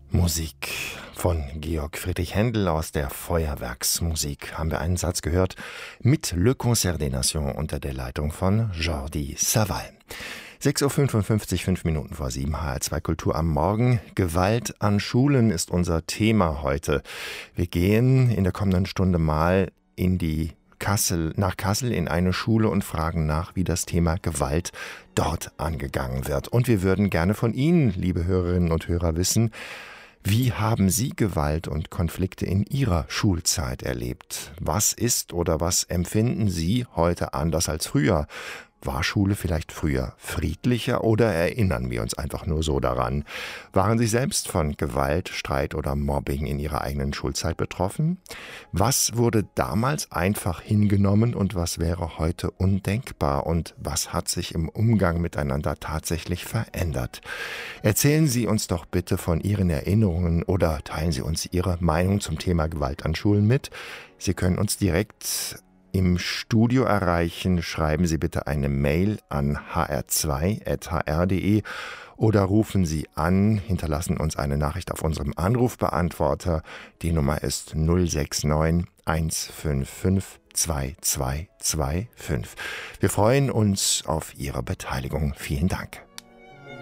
Musik von Georg Friedrich Händel aus der Feuerwerksmusik haben wir einen Satz gehört mit Le Concert des Nations unter der Leitung von Jordi Savall. 6.55 Uhr, 5 Minuten vor 7, HR2 Kultur am Morgen. Gewalt an Schulen ist unser Thema heute. Wir gehen in der kommenden Stunde mal nach Kassel in eine Schule und fragen nach, wie das Thema Gewalt dort angegangen wird. Und wir würden gerne von Ihnen, liebe Hörerinnen und Hörer, wissen, wie haben Sie Gewalt und Konflikte in Ihrer Schulzeit erlebt? Was ist oder was empfinden Sie heute anders als früher? War Schule vielleicht früher friedlicher oder erinnern wir uns einfach nur so daran? Waren Sie selbst von Gewalt, Streit oder Mobbing in Ihrer eigenen Schulzeit betroffen? Was wurde damals einfach hingenommen und was wäre heute undenkbar? Und was hat sich im Umgang miteinander tatsächlich verändert? Erzählen Sie uns doch bitte von Ihren Erinnerungen oder teilen Sie uns Ihre Meinung zum Thema Gewalt an Schulen mit. Sie können uns direkt im Studio erreichen. Schreiben Sie bitte eine Mail an hr2@hr.de oder rufen Sie an, hinterlassen uns eine Nachricht auf unserem Anrufbeantworter. Die Nummer ist 069 155 2225. Wir freuen uns auf Ihre Beteiligung. Vielen Dank.